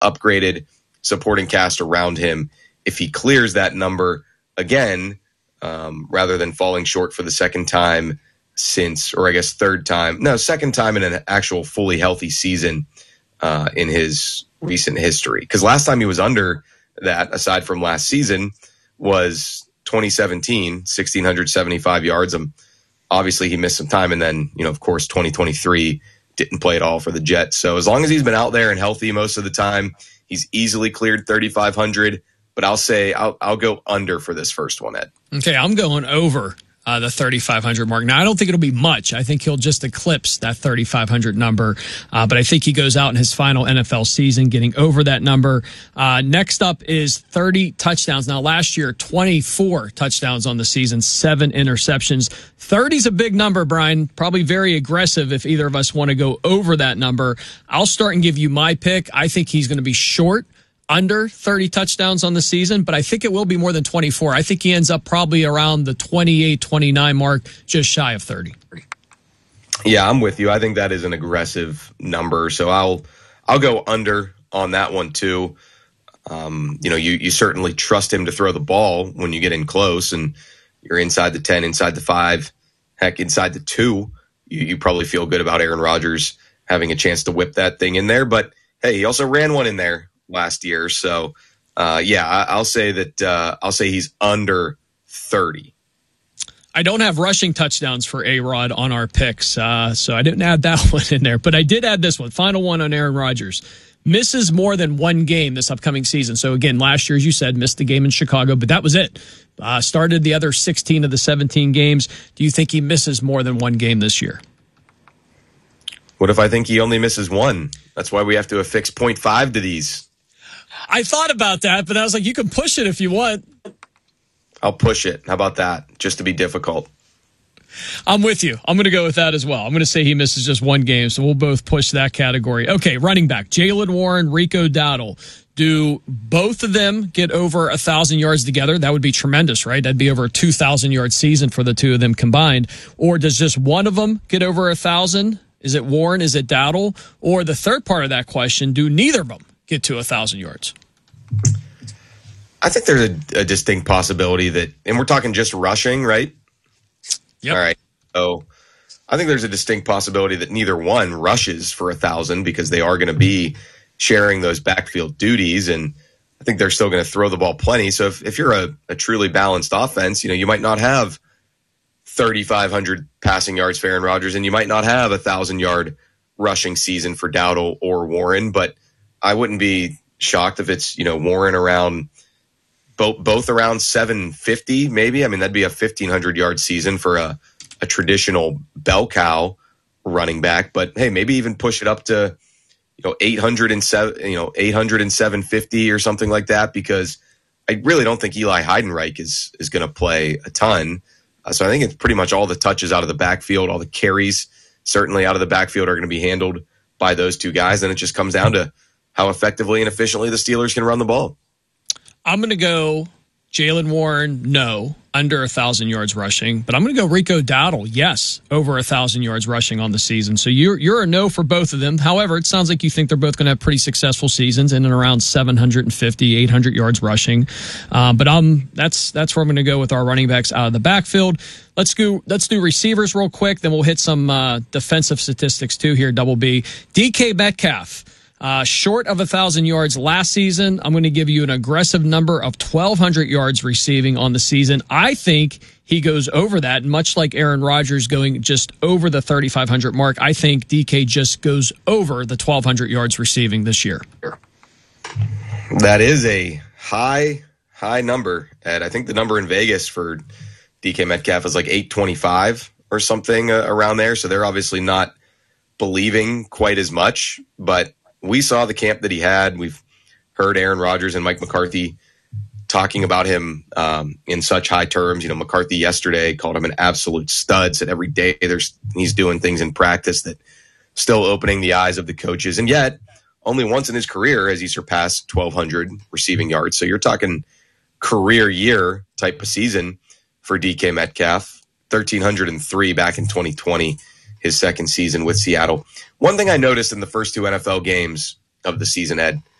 upgraded supporting cast around him. If he clears that number again, rather than falling short for the second time second time in an actual fully healthy season in his recent history. Because last time he was under that, aside from last season, was 2017, 1,675 yards. Obviously, he missed some time, and then, of course, 2023 didn't play at all for the Jets. So as long as he's been out there and healthy most of the time, he's easily cleared 3,500. But I'll say I'll go under for this first one, Ed. Okay, I'm going over the 3,500 mark. Now, I don't think it'll be much. I think he'll just eclipse that 3,500 number. But I think he goes out in his final NFL season getting over that number. Next up is 30 touchdowns. Now, last year, 24 touchdowns on the season, 7 interceptions. 30 is a big number, Brian. Probably very aggressive if either of us want to go over that number. I'll start and give you my pick. I think he's going to be short under 30 touchdowns on the season, but I think it will be more than 24. I think he ends up probably around the 28, 29 mark, just shy of 30. Yeah, I'm with you. I think that is an aggressive number, so I'll go under on that one too. You certainly trust him to throw the ball when you get in close and you're inside the 10, inside the 5, heck, inside the 2. You probably feel good about Aaron Rodgers having a chance to whip that thing in there, but hey, he also ran one in there last year. So, I'll say that I'll say he's under 30. I don't have rushing touchdowns for A-Rod on our picks, so I didn't add that one in there. But I did add this one, final one on Aaron Rodgers. Misses more than one game this upcoming season. So, again, last year, as you said, missed the game in Chicago, but that was it. Started the other 16 of the 17 games. Do you think he misses more than one game this year? What if I think he only misses one? That's why we have to affix 0.5 to these. I thought about that, but I was like, you can push it if you want. I'll push it. How about that? Just to be difficult. I'm with you. I'm going to go with that as well. I'm going to say he misses just one game, so we'll both push that category. Okay, running back, Jaylen Warren, Rico Dowdle. Do both of them get over 1,000 yards together? That would be tremendous, right? That'd be over a 2,000-yard season for the two of them combined. Or does just one of them get over 1,000? Is it Warren? Is it Dowdle? Or the third part of that question, do neither of them get to 1,000 yards? I think there's a distinct possibility that, and we're talking just rushing, right? Yep. All right. So I think there's a distinct possibility that neither one rushes for 1,000 because they are going to be sharing those backfield duties, and I think they're still going to throw the ball plenty. So if you're a truly balanced offense, you might not have 3,500 passing yards for Aaron Rodgers, and you might not have 1,000-yard rushing season for Dowdle or Warren, but I wouldn't be shocked if it's, Warren around both around 750, maybe. I mean, that'd be a 1,500-yard season for a traditional bell cow running back. But hey, maybe even push it up to 800 and 750 or something like that, because I really don't think Eli Heidenreich is going to play a ton. So I think it's pretty much all the touches out of the backfield, all the carries certainly out of the backfield are going to be handled by those two guys. And it just comes down to how effectively and efficiently the Steelers can run the ball. I'm going to go Jaylen Warren, no, under 1,000 yards rushing. But I'm going to go Rico Dowdle, yes, over 1,000 yards rushing on the season. So you're a no for both of them. However, it sounds like you think they're both going to have pretty successful seasons in and around 750, 800 yards rushing. But that's where I'm going to go with our running backs out of the backfield. Let's do receivers real quick, then we'll hit some defensive statistics too here, Double B. DK Metcalf. Short of 1,000 yards last season. I'm going to give you an aggressive number of 1,200 yards receiving on the season. I think he goes over that, much like Aaron Rodgers going just over the 3,500 mark. I think DK just goes over the 1,200 yards receiving this year. That is a high number, Ed. I think the number in Vegas for DK Metcalf is like 825 or something around there. So they're obviously not believing quite as much, but we saw the camp that he had. We've heard Aaron Rodgers and Mike McCarthy talking about him in such high terms. McCarthy yesterday called him an absolute stud, said every day he's doing things in practice that still opening the eyes of the coaches. And yet, only once in his career has he surpassed 1,200 receiving yards. So you're talking career year type of season for DK Metcalf, 1,303 back in 2020. His second season with Seattle. One thing I noticed in the first two NFL games of the season, Ed,